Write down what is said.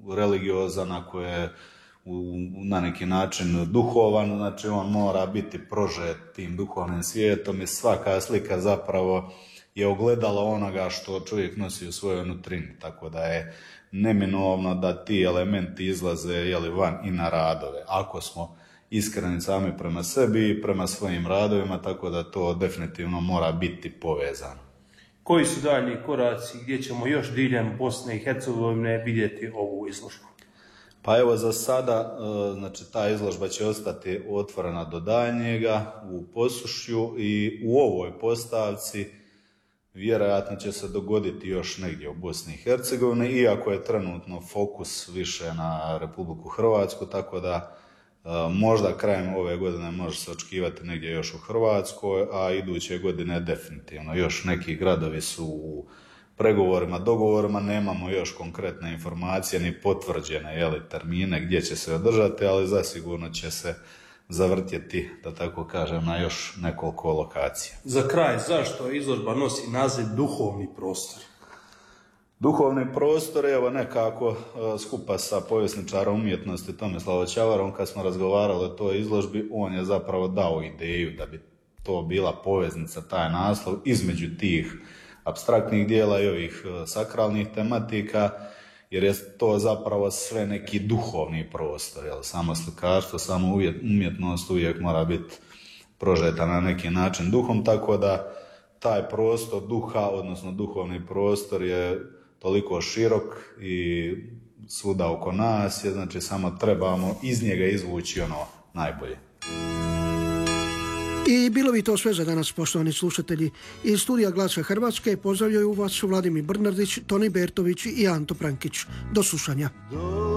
religiozan, ako je na neki način duhovan, znači on mora biti prožet tim duhovnim svijetom i svaka slika zapravo je ogledalo onoga što čovjek nosi u svojoj nutrini, tako da je neminovno da ti elementi izlaze van i na radove, ako smo iskreni sami prema sebi i prema svojim radovima, tako da to definitivno mora biti povezano. Koji su daljnji koraci gdje ćemo još diljem Bosne i Hercegovine vidjeti ovu izložbu? Pa evo za sada, znači ta izložba će ostati otvorena do daljnjega u Posušju i u ovoj postavci vjerojatno će se dogoditi još negdje u Bosni i Hercegovini, iako je trenutno fokus više na Republiku Hrvatsku, tako da možda krajem ove godine može se očekivati negdje još u Hrvatskoj, a iduće godine definitivno. Još neki gradovi su u pregovorima, dogovorima, nemamo još konkretne informacije ni potvrđene termine gdje će se održati, ali zasigurno će se zavrtjeti, da tako kažem, na još nekoliko lokacija. Za kraj, zašto izložba nosi naziv duhovni prostor? Duhovni prostor, evo nekako skupa sa povjesničarom umjetnosti Tomislavom Ćavarom, kad smo razgovarali o toj izložbi, on je zapravo dao ideju da bi to bila poveznica, taj naslov, između tih apstraktnih dijela i ovih sakralnih tematika, jer je to zapravo sve neki duhovni prostor. Samo slikarstvo, samo umjetnost uvijek mora biti prožeta na neki način duhom, tako da taj prostor duha, odnosno duhovni prostor je toliko širok i svuda oko nas, znači samo trebamo iz njega izvući ono najbolje. I bilo bi to sve za danas, poštovani slušatelji. Iz studija Glasa Hrvatske pozdravljaju vas Vladimir Brnardić, Toni Bertović i Anto Prankić. Do slušanja.